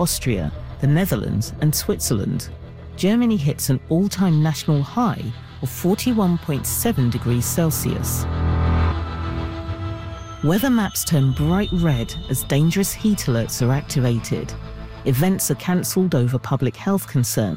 Austria, the Netherlands and Switzerland. Germany hits an all-time national high of 41.7 degrees Celsius. Weather maps turn bright red as dangerous heat alerts are activated. Events are cancelled over public health concerns.